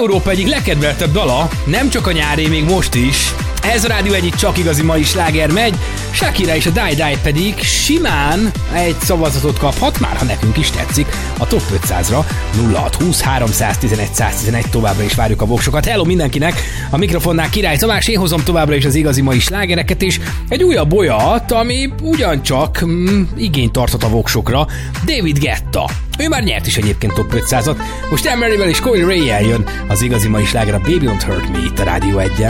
Európa egyik legkedveltebb dala, nem csak a nyári, még most is. Ez a Rádió egyik csak igazi mai sláger megy, Shakira és a Die Die pedig simán egy szavazatot kaphat, már ha nekünk is tetszik, a Top 500-ra 0620 311 111 továbbra is várjuk a voksokat. Hello mindenkinek, a mikrofonnál Király Tamás, én hozom továbbra is az igazi mai slágereket, és egy újabb olyat, ami ugyancsak igényt tartott a voksokra, David Guetta. Ő már nyert is egyébként Top 500-at, most Emeryvel és Coil Ray-jel jön az igazi mai sláger, a Baby Don't Hurt Me itt a Rádió 1-en.